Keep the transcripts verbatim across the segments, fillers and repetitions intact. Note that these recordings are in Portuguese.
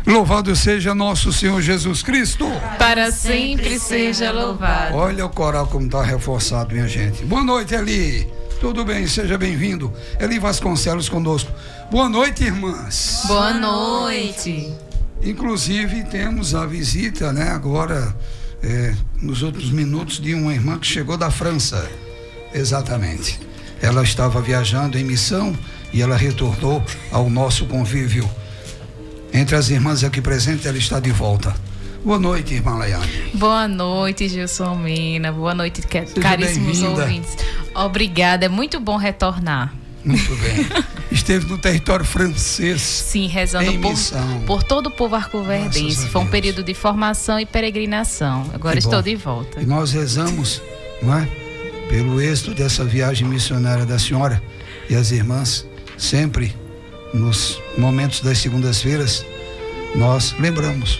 Louvado seja nosso Senhor Jesus Cristo. Para sempre seja louvado. Olha o coral como está reforçado, minha gente. Boa noite, Eli. Tudo bem? Seja bem-vindo. Eli Vasconcelos conosco. Boa noite, irmãs. Boa noite. Inclusive, temos a visita, né, agora, é, nos outros minutos, de uma irmã que chegou da França. Exatamente. Ela estava viajando em missão e ela retornou ao nosso convívio. Entre as irmãs aqui presentes, ela está de volta. Boa noite, irmã Laiane. Boa noite, Gilson Mina. Boa noite, caríssimos ouvintes. Obrigada, é muito bom retornar. Muito bem. Esteve no território francês. Sim, rezando por, por todo o povo arcoverdense. Foi um período de formação e peregrinação. Agora estou de volta. E nós rezamos, não é? Pelo êxito dessa viagem missionária da senhora. E as irmãs, sempre nos momentos das segundas-feiras, nós lembramos.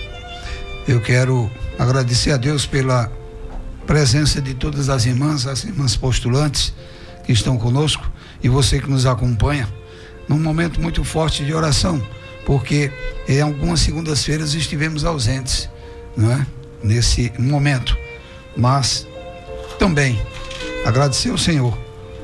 Eu quero agradecer a Deus pela presença de todas as irmãs, as irmãs postulantes que estão conosco e você que nos acompanha num momento muito forte de oração, porque em algumas segundas-feiras estivemos ausentes, não é? Nesse momento, mas também agradecer ao Senhor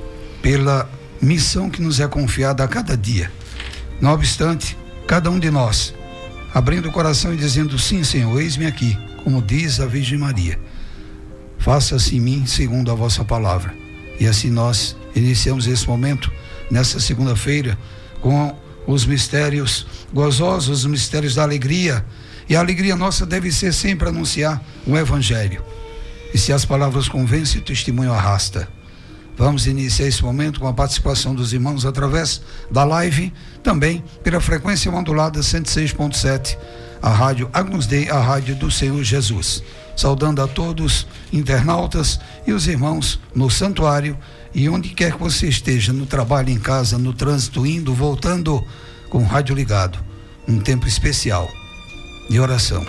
pela missão que nos é confiada a cada dia. Não obstante, cada um de nós abrindo o coração e dizendo: sim, Senhor, eis-me aqui, como diz a Virgem Maria, faça-se em mim segundo a vossa palavra. E assim nós iniciamos esse momento nessa segunda-feira com os mistérios gozosos, os mistérios da alegria. E a alegria nossa deve ser sempre anunciar o Evangelho. E se as palavras convencem, o testemunho arrasta. Vamos iniciar esse momento com a participação dos irmãos através da live, também pela frequência modulada cento e seis ponto sete, a rádio Agnus Dei, a rádio do Senhor Jesus. Saudando a todos, internautas e os irmãos no santuário e onde quer que você esteja, no trabalho, em casa, no trânsito, indo, voltando, com o rádio ligado. Um tempo especial de oração.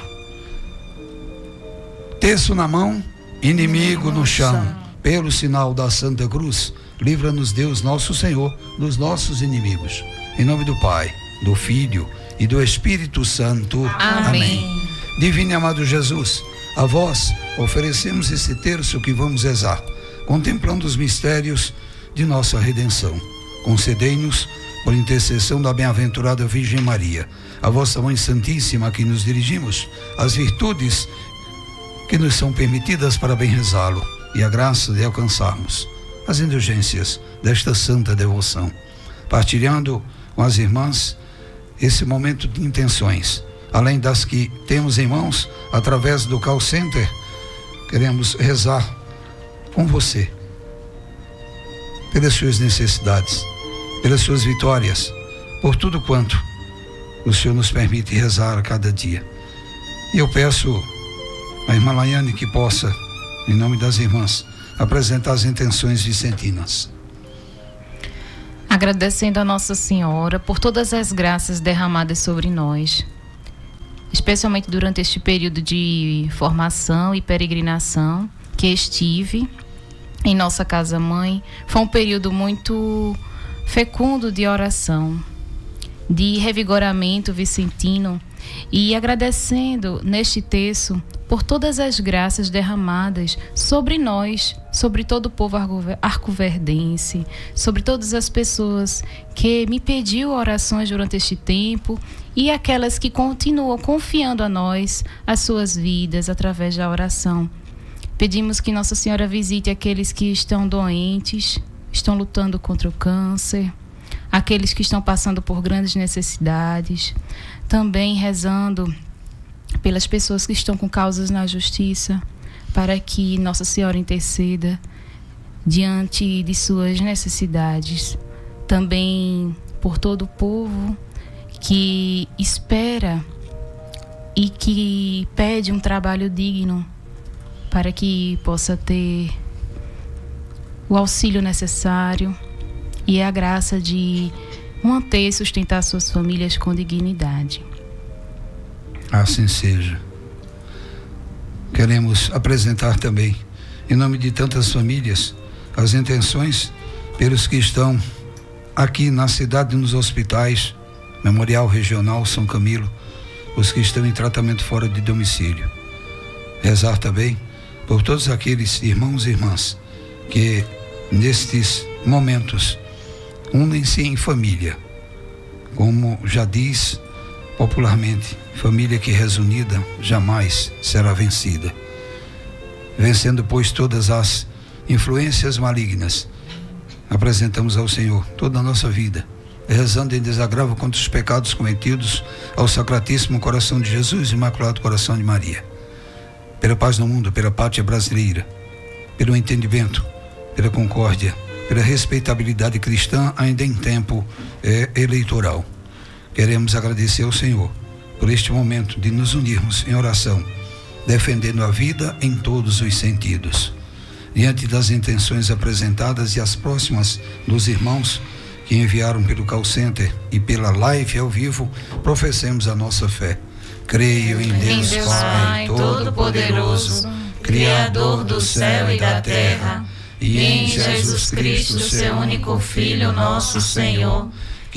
Terço na mão, inimigo no chão. Pelo sinal da Santa Cruz, livra-nos Deus nosso Senhor dos nossos inimigos. Em nome do Pai, do Filho e do Espírito Santo. Amém. Amém. Divino e amado Jesus, a vós oferecemos esse terço que vamos rezar, contemplando os mistérios de nossa redenção. Concedei-nos, por intercessão da bem-aventurada Virgem Maria, a vossa Mãe Santíssima, a que nos dirigimos, as virtudes que nos são permitidas para bem rezá-lo, e a graça de alcançarmos as indulgências desta santa devoção, partilhando com as irmãs esse momento de intenções, além das que temos em mãos através do call center. Queremos rezar com você pelas suas necessidades, pelas suas vitórias, por tudo quanto o Senhor nos permite rezar a cada dia. E eu peço à irmã Laiane que possa, em nome das irmãs, apresentar as intenções vicentinas. Agradecendo a Nossa Senhora por todas as graças derramadas sobre nós, especialmente durante este período de formação e peregrinação que estive em nossa casa-mãe. Foi um período muito fecundo de oração, de revigoramento vicentino, e agradecendo neste terço por todas as graças derramadas sobre nós, sobre todo o povo arcoverdense, sobre todas as pessoas que me pediu orações durante este tempo e aquelas que continuam confiando a nós as suas vidas através da oração. Pedimos que Nossa Senhora visite aqueles que estão doentes, estão lutando contra o câncer, aqueles que estão passando por grandes necessidades, também rezando pelas pessoas que estão com causas na justiça, para que Nossa Senhora interceda diante de suas necessidades. Também por todo o povo que espera e que pede um trabalho digno, para que possa ter o auxílio necessário e a graça de manter e sustentar suas famílias com dignidade. Assim seja. Queremos apresentar também, em nome de tantas famílias, as intenções pelos que estão aqui na cidade, nos hospitais, Memorial Regional São Camilo, os que estão em tratamento fora de domicílio. Rezar também por todos aqueles irmãos e irmãs que nestes momentos unem-se em família, como já diz popularmente, família que reza unida jamais será vencida. Vencendo, pois, todas as influências malignas, apresentamos ao Senhor toda a nossa vida, rezando em desagravo contra os pecados cometidos ao Sacratíssimo Coração de Jesus e Imaculado Coração de Maria, pela paz no mundo, pela pátria brasileira, pelo entendimento, pela concórdia, pela respeitabilidade cristã ainda em tempo é, eleitoral. Queremos agradecer ao Senhor por este momento de nos unirmos em oração, defendendo a vida em todos os sentidos. Diante das intenções apresentadas e as próximas dos irmãos que enviaram pelo call center e pela live ao vivo, professemos a nossa fé. Creio em Deus, Deus Pai Todo-Poderoso, Criador do céu e da terra, e em Jesus Cristo, seu único Filho, nosso Senhor,